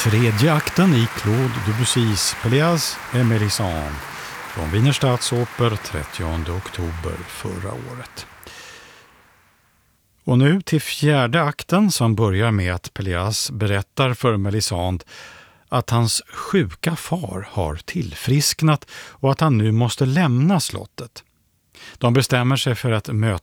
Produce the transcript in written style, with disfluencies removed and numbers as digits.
Tredje akten i Claude Debussys Pelléas et Mélisande från Wiener Staatsoper 30 oktober förra året. Och nu till fjärde akten som börjar med att Pelléas berättar för Mélisande att hans sjuka far har tillfrisknat och att han nu måste lämna slottet. De bestämmer sig för att möta